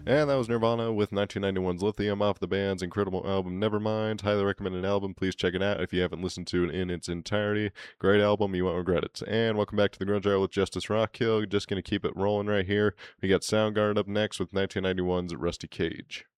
And that was Nirvana with 1991's Lithium off the band's incredible album Nevermind. Highly recommended album. Please check it out if you haven't listened to it in its entirety. Great album. You won't regret it. And welcome back to the Grunge Hour with Justice Rockhill. Just going to keep it rolling right here. We got Soundgarden up next with 1991's Rusty Cage.